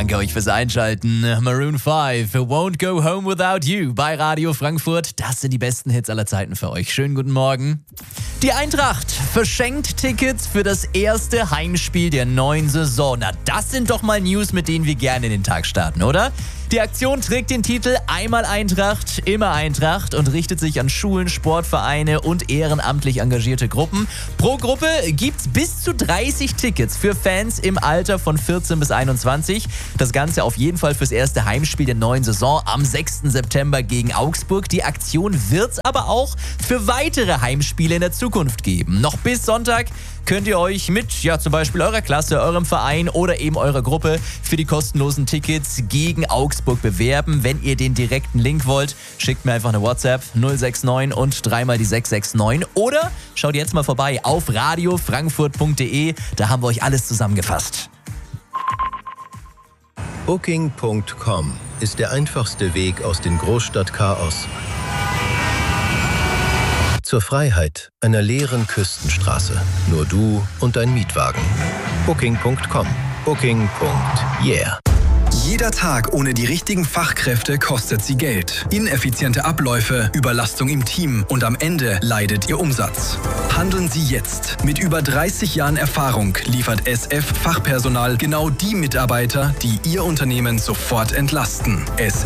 Danke euch fürs Einschalten. Maroon 5, Won't Go Home Without You bei Radio Frankfurt. Das sind die besten Hits aller Zeiten für euch. Schönen guten Morgen. Die Eintracht verschenkt Tickets für das erste Heimspiel der neuen Saison. Na, das sind doch mal News, mit denen wir gerne in den Tag starten, oder? Die Aktion trägt den Titel Einmal Eintracht, immer Eintracht und richtet sich an Schulen, Sportvereine und ehrenamtlich engagierte Gruppen. Pro Gruppe gibt's bis zu 30 Tickets für Fans im Alter von 14 bis 21. Das Ganze auf jeden Fall fürs erste Heimspiel der neuen Saison am 6. September gegen Augsburg. Die Aktion wird's aber auch für weitere Heimspiele in der Zukunft geben. Noch bis Sonntag könnt ihr euch mit zum Beispiel eurer Klasse, eurem Verein oder eben eurer Gruppe für die kostenlosen Tickets gegen Augsburg bewerben. Wenn ihr den direkten Link wollt, schickt mir einfach eine WhatsApp 069 und 3 mal die 669 oder schaut jetzt mal vorbei auf radiofrankfurt.de. Da haben wir euch alles zusammengefasst. Booking.com ist der einfachste Weg aus dem Großstadtchaos zur Freiheit einer leeren Küstenstraße. Nur du und dein Mietwagen. Booking.com. Booking.yeah. Jeder Tag ohne die richtigen Fachkräfte kostet sie Geld. Ineffiziente Abläufe, Überlastung im Team und am Ende leidet ihr Umsatz. Handeln Sie jetzt. Mit über 30 Jahren Erfahrung liefert SF Fachpersonal genau die Mitarbeiter, die Ihr Unternehmen sofort entlasten.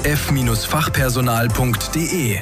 sf-fachpersonal.de.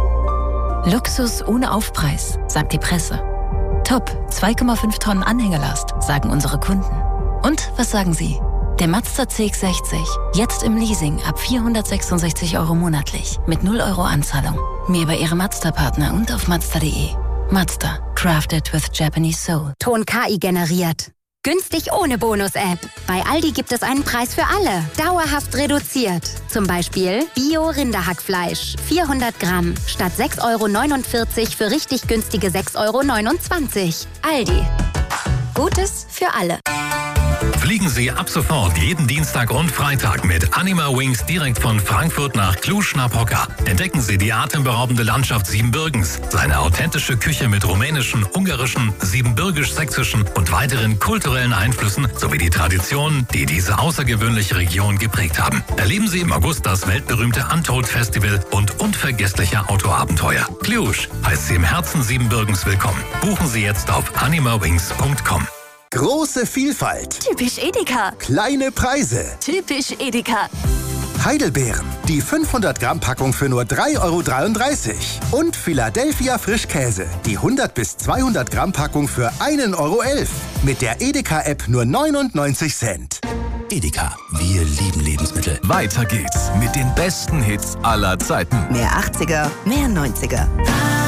Luxus ohne Aufpreis, sagt die Presse. Top, 2,5 Tonnen Anhängerlast, sagen unsere Kunden. Und was sagen Sie? Der Mazda CX-60, jetzt im Leasing ab 466 € monatlich, mit 0 € Anzahlung. Mehr bei Ihrem Mazda-Partner und auf Mazda.de. Mazda, crafted with Japanese soul. Ton KI generiert. Günstig ohne Bonus-App. Bei Aldi gibt es einen Preis für alle. Dauerhaft reduziert. Zum Beispiel Bio-Rinderhackfleisch. 400 Gramm. Statt 6,49 € für richtig günstige 6,29 €. Aldi. Gutes für alle. Fliegen Sie ab sofort jeden Dienstag und Freitag mit Anima Wings direkt von Frankfurt nach Cluj-Napoca. Entdecken Sie die atemberaubende Landschaft Siebenbürgens, seine authentische Küche mit rumänischen, ungarischen, siebenbürgisch-sächsischen und weiteren kulturellen Einflüssen sowie die Traditionen, die diese außergewöhnliche Region geprägt haben. Erleben Sie im August das weltberühmte Untold Festival und unvergessliche Autoabenteuer. Cluj heißt Sie im Herzen Siebenbürgens willkommen. Buchen Sie jetzt auf animawings.com. Große Vielfalt. Typisch Edeka. Kleine Preise. Typisch Edeka. Heidelbeeren. Die 500 Gramm Packung für nur 3,33 €. Und Philadelphia Frischkäse. Die 100 bis 200 Gramm Packung für 1,11 €. Mit der Edeka-App nur 99 Cent. Edeka, wir lieben Lebensmittel. Weiter geht's mit den besten Hits aller Zeiten. Mehr 80er, mehr 90er.